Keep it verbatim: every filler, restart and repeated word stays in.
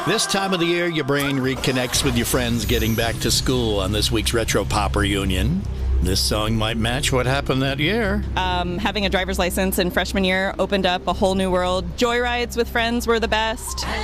This time of the year, your brain reconnects with your friends getting back to school on this week's Retro Pop Reunion. This song might match what happened that year. Um, having a driver's license in freshman year opened up a whole new world. Joyrides with friends were the best.